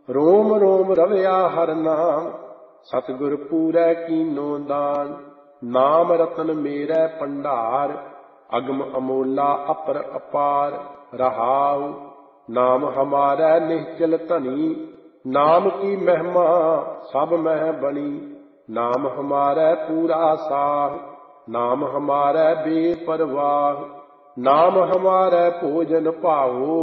रोम रोम रवया हर नाम, सतगुर पूरै कीनो दान। नाम रतन मेरै भंडार, अगम अमोला अपर अपार। रहाउ नाम हमारै निश्चल धनी, नाम की महिमा सब मह बनी। नाम हमारै पूरा साह, नाम हमारै बेपरवाह। नाम हमारै भोजन भाओ,